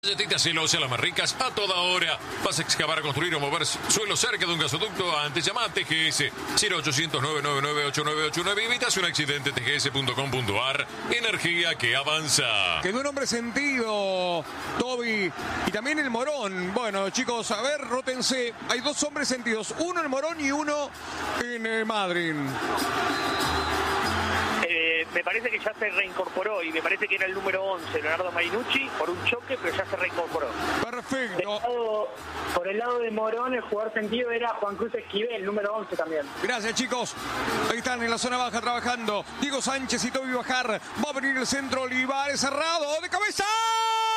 Galletitas Celosa, las más ricas a toda hora. Vas a excavar, construir o mover suelo cerca de un gasoducto. Antes llama a TGS 0800 999 8989 y evitas un accidente. tgs.com.ar. Energía que avanza. Quedó un hombre sentido, Toby. Y también el Morón. Bueno, chicos, a ver, rótense. Hay dos hombres sentidos. Uno en Morón y uno en Madrid. Me parece que ya se reincorporó y me parece que era el número 11, Leonardo Marinucci, por un choque, pero ya se reincorporó. Perfecto. Por el lado de Morón, el jugador sentido era Juan Cruz Esquivel, número 11 también. Gracias, chicos. Ahí están en la zona baja trabajando. Diego Sánchez y Toby Bajar. Va a venir el centro. Olivares cerrado. ¡De cabeza!